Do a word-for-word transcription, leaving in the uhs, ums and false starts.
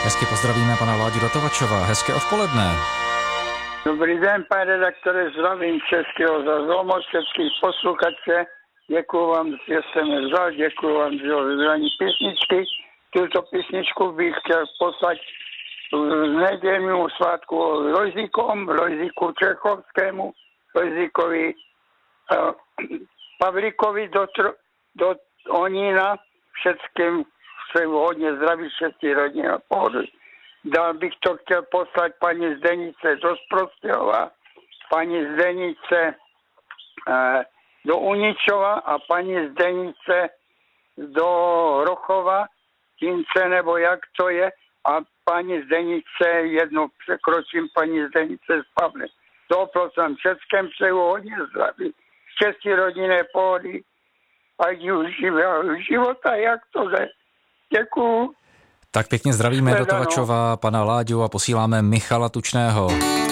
Hezky pozdravíme pana Láďu Datovačova. Hezké odpoledne. Dobrý den, pane redaktore, zdravím českého zazlomo, českých posluchače. Děkuji vám, že jsem mě vzal, děkuji vám za vybrání písničky. Tuto písničku bych chtěl poslat v nedělnímu svátku Lojzíkom, Lojzíku Čechovskému, Lojzíkovi uh, Pavlíkovi do, do Onína, všetkým jsem hodně zdraví, všetky rodiny a pohodlí. Dal bych to chtěl poslat paní Zdenice do Sprostěhova, paní Zdenice uh, do Uničova a paní Zdenice do Rochova, Tince, nebo jak to je, a paní Zdenice, jednou překročím paní Zdenice z Pavle. To prosím, českém přeju hodně zdraví, štěstí, rodinné pohody a živého života, jak to jde. Děkuju. Tak pěkně zdravíme Datovačova, pana Láďu, a posíláme Michala Tučného.